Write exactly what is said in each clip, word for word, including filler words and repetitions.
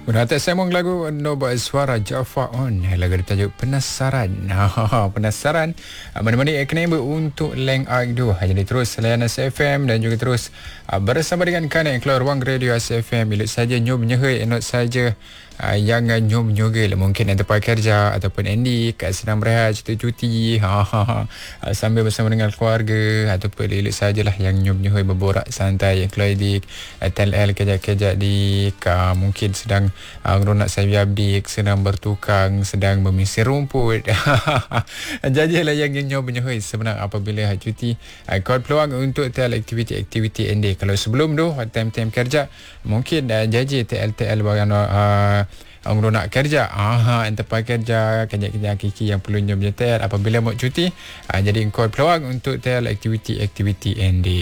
Menata saya mau lagu Nobel Suara Jafar On. Lagu bertajuk Penasaran. Penasaran. Menemani Eknebe untuk Leng Agdu. Jadi terus layanan S F M dan juga terus bersama dengan kanan keluar ruang radio S F M. Bila saja nyum nyehai enot saja yang nyum nyugil. Mungkin yang tempat kerja ataupun Andy kat sedang berehat cuti-cuti. Sambil bersama dengan keluarga ataupun elok sajalah yang nyum nyehai berborak santai yang keluar di T L L kejap-kejap di mungkin sedang Uh, nak saya abdik, sedang bertukang, sedang memisir rumput. Jajalah yang nyob menyuhui sebenarnya apabila cuti. Uh, kau peluang untuk tel aktiviti-aktiviti N D. Kalau sebelum tu, time-time kerja, mungkin uh, jaji T L T L bagian uh, orang nak kerja. Aha, tempat kerja, kerja-kerja kiki yang perlu nyob tel apabila mau cuti. Uh, jadi kau peluang untuk tel aktiviti-aktiviti N D.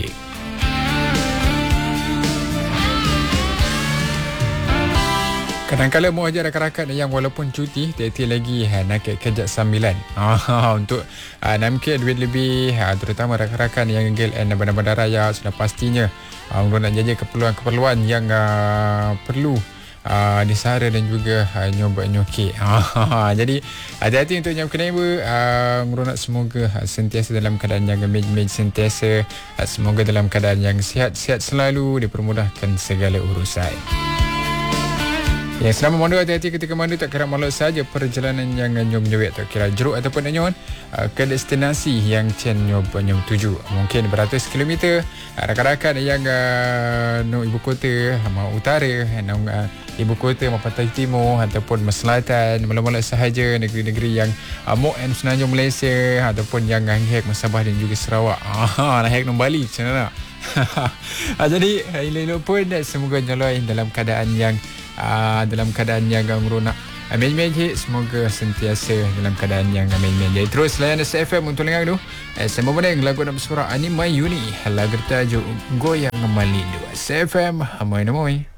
Kadang-kadang mau ajar rakan-rakan yang walaupun cuti tiap-tiap lagi ha, nak kerja sambilan ah, untuk ha, nak mikir duit lebih ha, terutama rakan-rakan yang gel dan bandar-bandar raya sudah pastinya ha, untuk nak jaga keperluan-keperluan yang uh, perlu uh, disara dan juga uh, nyoba nyoki ah, jadi hati-hati untuk yang kena ibu uh, nak semoga uh, sentiasa dalam keadaan yang mej-mej sentiasa uh, semoga dalam keadaan yang sihat-sihat selalu dipermudahkan segala urusan. Ya, selama mandu hati-hati ketika mandu tak kira malu saja perjalanan yang nyom nyewek tak kira jeruk ataupun nyon uh, ke destinasi yang cen nyom nyom tuju. Mungkin beratus kilometer uh, rakan-rakan yang uh, no ibu kota mau utara, no uh, ibu kota mau pantai timur ataupun selatan, mula-mula sahaja negeri-negeri yang uh, mau and semenanjung Malaysia ataupun yang hek Sabah dan juga Sarawak. Ah, nak hek no Bali macam mana? Jadi elok-elok pun semoga nyoloi dalam keadaan yang Uh, dalam keadaan yang meronak amin-amin. Semoga sentiasa dalam keadaan yang amin-amin. Jadi terus layan S F M untuk lengang tu eh, saya mau meneng lagu nak bersuara Anima Yuni lagu tertajuk Goyang Malindu. S F M Amoy Namoy.